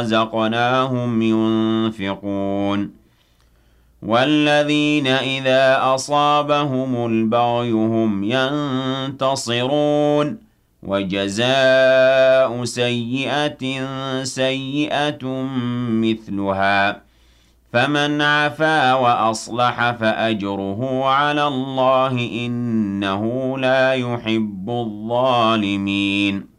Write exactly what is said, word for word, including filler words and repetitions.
رزقناهم ينفقون والذين إذا أصابهم البغي هم ينتصرون وجزاء سيئة سيئة مثلها فمن عفا وأصلح فأجره على الله إنه لا يحب الظالمين